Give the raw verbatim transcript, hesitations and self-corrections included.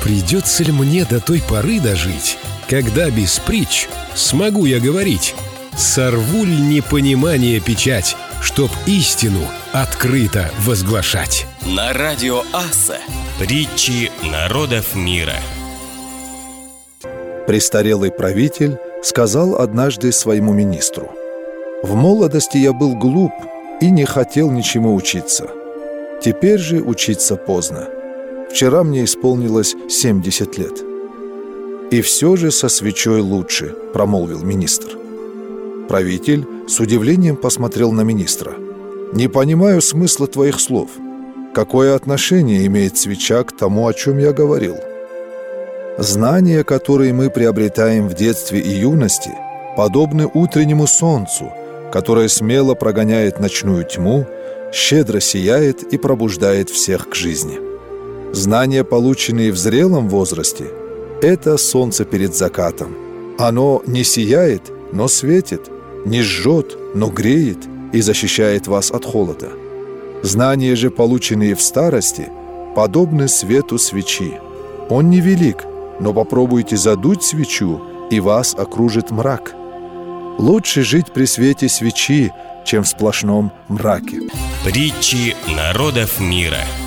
Придется ли мне до той поры дожить, когда без притч смогу я говорить? Сорву ль непонимание печать, чтоб истину открыто возглашать? На радио Аса притчи народов мира. Престарелый правитель сказал однажды своему министру: «В молодости я был глуп и не хотел ничему учиться. Теперь же учиться поздно. Вчера мне исполнилось семьдесят лет. И все же со свечой лучше», — промолвил министр. Правитель с удивлением посмотрел на министра. «Не понимаю смысла твоих слов. Какое отношение имеет свеча к тому, о чем я говорил?» «Знания, которые мы приобретаем в детстве и юности, подобны утреннему солнцу, которое смело прогоняет ночную тьму, щедро сияет и пробуждает всех к жизни. Знания, полученные в зрелом возрасте, это солнце перед закатом. Оно не сияет, но светит, не жжет, но греет и защищает вас от холода. Знания же, полученные в старости, подобны свету свечи. Он невелик, но попробуйте задуть свечу, и вас окружит мрак. Лучше жить при свете свечи, чем в сплошном мраке». Притчи народов мира.